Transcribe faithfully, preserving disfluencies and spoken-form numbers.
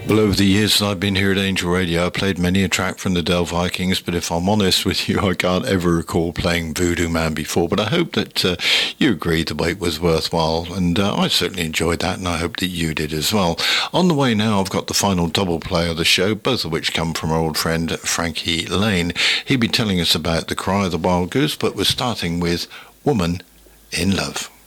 Well, over the years that I've been here at Angel Radio, I played many a track from the Dell Vikings, but if I'm honest with you, I can't ever recall playing Voodoo Man before. But I hope that uh, you agreed the wait was worthwhile, and uh, I certainly enjoyed that, and I hope that you did as well. On the way now, I've got the final double play of the show, both of which come from our old friend Frankie Lane. He'll be telling us about The Cry of the Wild Goose, but we're starting with Woman in Love.